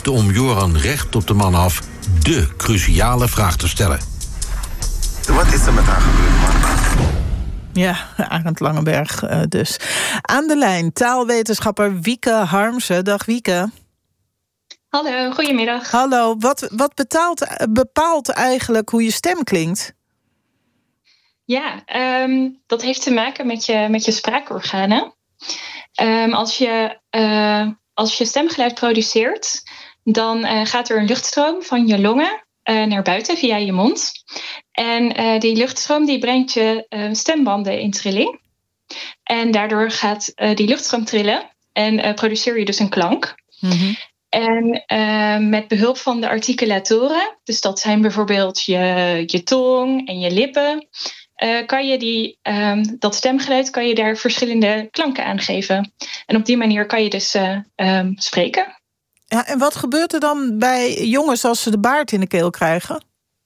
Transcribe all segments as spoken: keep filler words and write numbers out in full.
ruimte om Joran recht op de man af de cruciale vraag te stellen. Wat is er met haar gebeurd, man? Ja, Arend Langenberg uh, dus. Aan de lijn taalwetenschapper Wieke Harmsen. Dag Wieke. Hallo, goedemiddag. Hallo, wat, wat betaalt, bepaalt eigenlijk hoe je stem klinkt? Ja, um, dat heeft te maken met je, met je spraakorganen. Um, als, je, uh, als je stemgeluid produceert, dan uh, gaat er een luchtstroom van je longen uh, naar buiten via je mond. En uh, die luchtstroom die brengt je uh, stembanden in trilling. En daardoor gaat uh, die luchtstroom trillen en uh, produceer je dus een klank. Mm-hmm. En uh, met behulp van de articulatoren, dus dat zijn bijvoorbeeld je, je tong en je lippen, uh, kan je die, um, dat stemgeluid kan je daar verschillende klanken aan geven. En op die manier kan je dus uh, um, spreken. Ja, en wat gebeurt er dan bij jongens als ze de baard in de keel krijgen?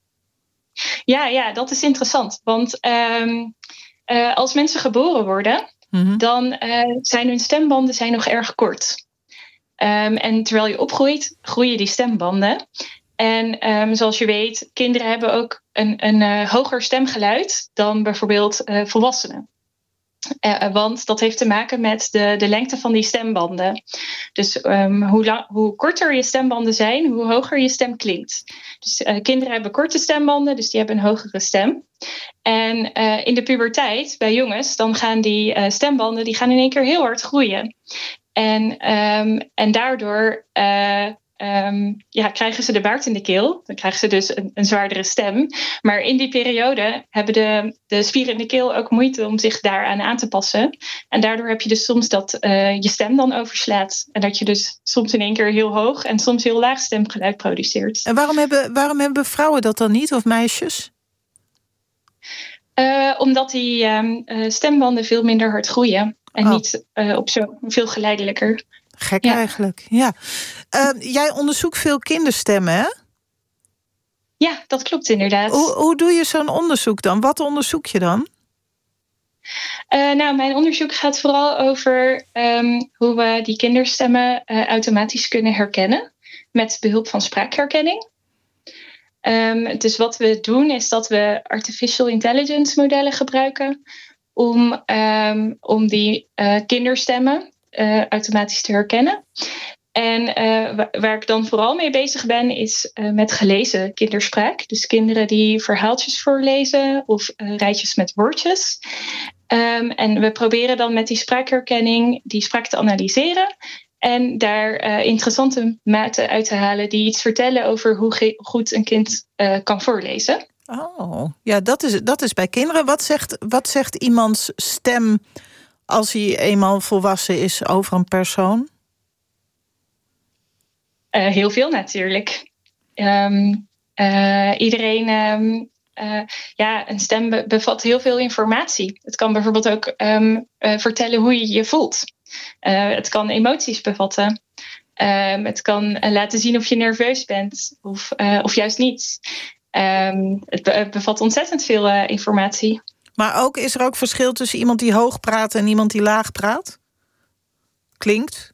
Ja, ja, dat is interessant. Want um, uh, als mensen geboren worden, mm-hmm. dan uh, zijn hun stembanden zijn nog erg kort. Um, en terwijl je opgroeit, groeien die stembanden. En um, zoals je weet, kinderen hebben ook een, een uh, hoger stemgeluid dan bijvoorbeeld uh, volwassenen. Uh, want dat heeft te maken met de, de lengte van die stembanden. Dus um, hoe, lang, hoe korter je stembanden zijn, hoe hoger je stem klinkt. Dus uh, kinderen hebben korte stembanden, dus die hebben een hogere stem. En uh, in de puberteit, bij jongens, dan gaan die uh, stembanden die gaan in één keer heel hard groeien. En, um, en daardoor uh, um, ja, krijgen ze de baard in de keel. Dan krijgen ze dus een, een zwaardere stem. Maar in die periode hebben de, de spieren in de keel ook moeite om zich daaraan aan te passen. En daardoor heb je dus soms dat uh, je stem dan overslaat. En dat je dus soms in één keer heel hoog en soms heel laag stemgeluid produceert. En waarom hebben, waarom hebben vrouwen dat dan niet, of meisjes? Uh, omdat die um, uh, stembanden veel minder hard groeien. En oh. niet uh, op zo veel geleidelijker. Gek ja. eigenlijk, ja. Uh, jij onderzoekt veel kinderstemmen, hè? Ja, dat klopt inderdaad. Hoe, hoe doe je zo'n onderzoek dan? Wat onderzoek je dan? Uh, nou, mijn onderzoek gaat vooral over um, hoe we die kinderstemmen uh, automatisch kunnen herkennen. Met behulp van spraakherkenning. Um, dus wat we doen is dat we artificial intelligence modellen gebruiken om, um, om die uh, kinderstemmen uh, automatisch te herkennen. En uh, waar ik dan vooral mee bezig ben is uh, met gelezen kinderspraak. Dus kinderen die verhaaltjes voorlezen of uh, rijtjes met woordjes. Um, en we proberen dan met die spraakherkenning die spraak te analyseren. En daar uh, interessante maten uit te halen die iets vertellen over hoe ge- goed een kind uh, kan voorlezen. Oh, ja, dat is, dat is bij kinderen. Wat zegt, wat zegt iemands stem als hij eenmaal volwassen is over een persoon? Uh, heel veel natuurlijk. Um, uh, iedereen... Um, Uh, ja, een stem be- bevat heel veel informatie. Het kan bijvoorbeeld ook um, uh, vertellen hoe je je voelt. Uh, het kan emoties bevatten. Um, het kan uh, laten zien of je nerveus bent of, uh, of juist niet. Um, het, be- het bevat ontzettend veel uh, informatie. Maar ook, is er ook verschil tussen iemand die hoog praat en iemand die laag praat? Klinkt?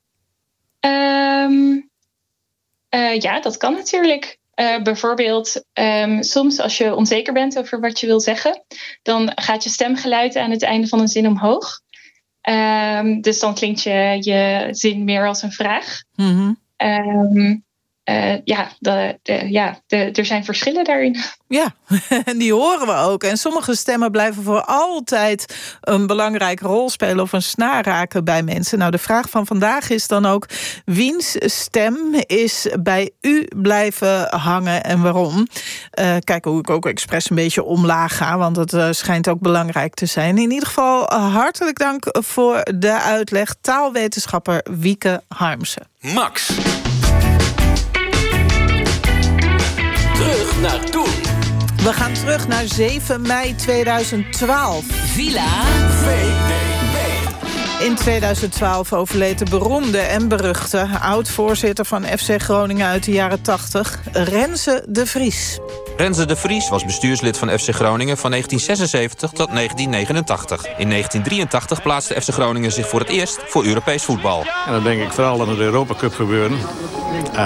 Um, uh, ja, dat kan natuurlijk. Uh, bijvoorbeeld, um, soms als je onzeker bent over wat je wil zeggen, dan gaat je stemgeluid aan het einde van een zin omhoog. Um, dus dan klinkt je, je zin meer als een vraag. Mm-hmm. Um, uh, ja, de, de, ja de, er zijn verschillen daarin. Ja, en die horen we ook. En sommige stemmen blijven voor altijd een belangrijke rol spelen of een snaar raken bij mensen. Nou, de vraag van vandaag is dan ook: wiens stem is bij u blijven hangen en waarom? Uh, kijk hoe ik ook expres een beetje omlaag ga, want het uh, schijnt ook belangrijk te zijn. In ieder geval uh, hartelijk dank voor de uitleg. Taalwetenschapper Wieke Harmsen. Max. Terug naar toen. We gaan terug naar zeven mei tweeduizend twaalf. Villa V D B. In tweeduizend twaalf overleed de beroemde en beruchte oud-voorzitter van F C Groningen uit de jaren tachtig, Renze de Vries. Renze de Vries was bestuurslid van F C Groningen van negentien zesenzeventig tot negentien negenentachtig. In negentien drieëntachtig plaatste F C Groningen zich voor het eerst voor Europees voetbal. En dan denk ik vooral aan het Europa Cup gebeuren.